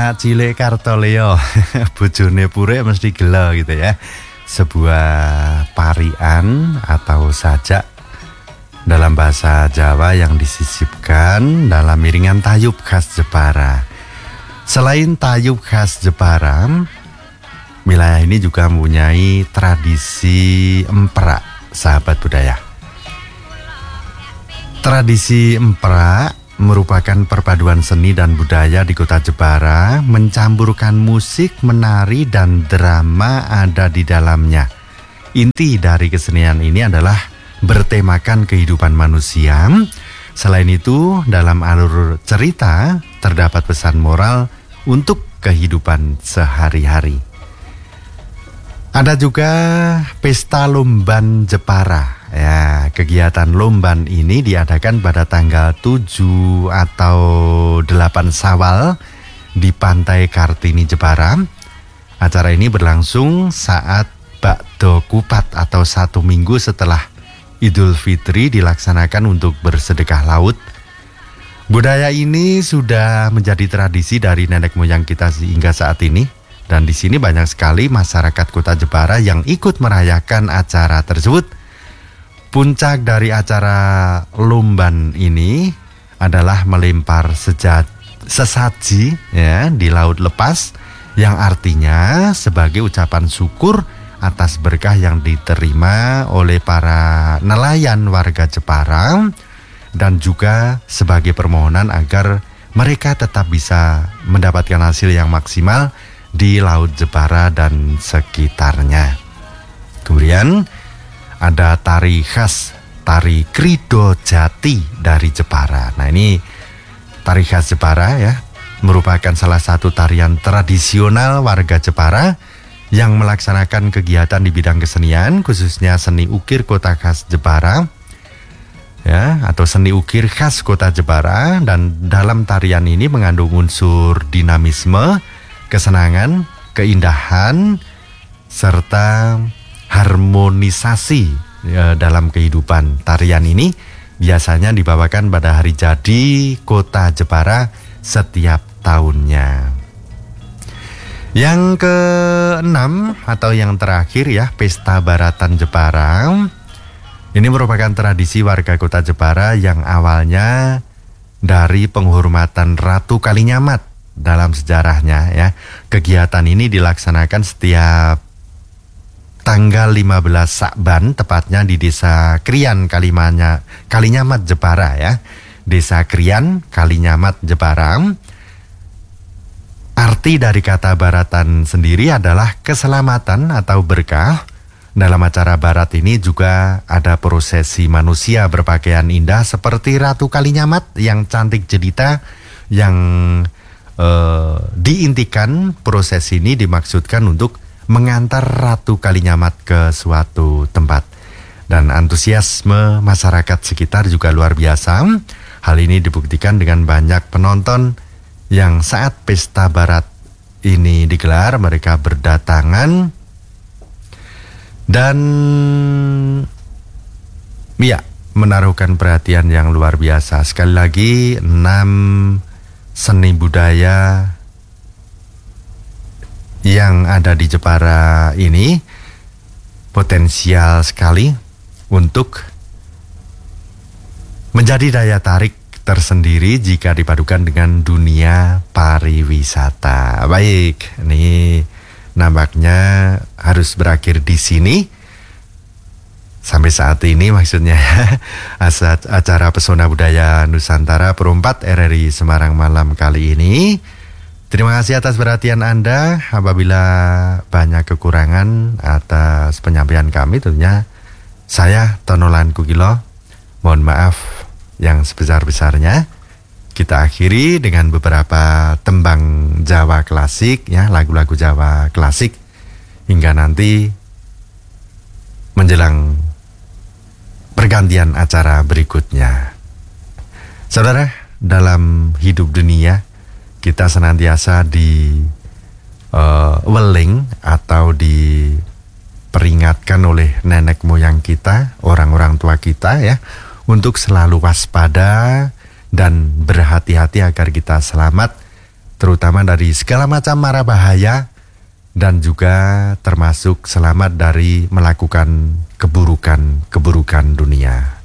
Anak cilik Kartoleo, bojone pure mesti gelo gitu ya. Sebuah parian atau sajak dalam bahasa Jawa yang disisipkan dalam iringan tayub khas Jepara. Selain tayub khas Jepara, wilayah ini juga mempunyai tradisi emprak, sahabat budaya. Tradisi emprak merupakan perpaduan seni dan budaya di kota Jepara, mencampurkan musik, menari, dan drama ada di dalamnya. Inti dari kesenian ini adalah bertemakan kehidupan manusia. Selain itu, dalam alur cerita terdapat pesan moral untuk kehidupan sehari-hari. Ada juga pesta Lomban Jepara. Ya, kegiatan Lomban ini diadakan pada tanggal 7 atau 8 Syawal di Pantai Kartini, Jepara. Acara ini berlangsung saat Bakdo Kupat atau 1 minggu setelah Idul Fitri dilaksanakan untuk bersedekah laut. Budaya ini sudah menjadi tradisi dari nenek moyang kita hingga saat ini. Dan di sini banyak sekali masyarakat kota Jepara yang ikut merayakan acara tersebut. Puncak dari acara Lomban ini adalah melempar sesaji ya, di laut lepas, yang artinya sebagai ucapan syukur atas berkah yang diterima oleh para nelayan warga Jepara, dan juga sebagai permohonan agar mereka tetap bisa mendapatkan hasil yang maksimal di Laut Jepara dan sekitarnya. Kemudian ada tari khas, tari Krido Jati dari Jepara. Nah, ini tari khas Jepara ya, merupakan salah satu tarian tradisional warga Jepara yang melaksanakan kegiatan di bidang kesenian, khususnya seni ukir kota khas Jepara ya, atau seni ukir khas kota Jepara. Dan dalam tarian ini mengandung unsur dinamisme, kesenangan, keindahan, serta harmonisasi ya, dalam kehidupan. Tarian ini biasanya dibawakan pada hari jadi kota Jepara setiap tahunnya. Yang keenam atau yang terakhir ya, Pesta Baratan Jepara. Ini merupakan tradisi warga kota Jepara yang awalnya dari penghormatan Ratu Kalinyamat dalam sejarahnya ya. Kegiatan ini dilaksanakan setiap tanggal 15 Syakban, tepatnya di Desa Krian Kalinyamat Jepara ya. Desa Krian Kalinyamat Jepara. Arti dari kata baratan sendiri adalah keselamatan atau berkah. Dalam acara barat ini juga ada prosesi manusia berpakaian indah seperti Ratu Kalinyamat yang cantik jelita, yang diintikan proses ini dimaksudkan untuk mengantar Ratu Kalinyamat ke suatu tempat. Dan antusiasme masyarakat sekitar juga luar biasa. Hal ini dibuktikan dengan banyak penonton yang saat pesta barat ini digelar, mereka berdatangan dan ya, menaruhkan perhatian yang luar biasa. Sekali lagi, 6 seni budaya yang ada di Jepara ini potensial sekali untuk menjadi daya tarik tersendiri jika dipadukan dengan dunia pariwisata. Baik, ini nampaknya harus berakhir di sini. Sampai saat ini maksudnya acara Pesona Budaya Nusantara Perumpat RRI Semarang malam kali ini. Terima kasih atas perhatian Anda. Apabila banyak kekurangan atas penyampaian kami, tentunya saya Tonolan Kukilo mohon maaf yang sebesar-besarnya. Kita akhiri dengan beberapa tembang Jawa klasik ya, lagu-lagu Jawa klasik, hingga nanti menjelang pergantian acara berikutnya. Saudara, dalam hidup dunia kita senantiasa weling atau diperingatkan oleh nenek moyang kita, orang-orang tua kita ya, untuk selalu waspada dan berhati-hati agar kita selamat terutama dari segala macam mara bahaya, dan juga termasuk selamat dari melakukan keburukan-keburukan dunia.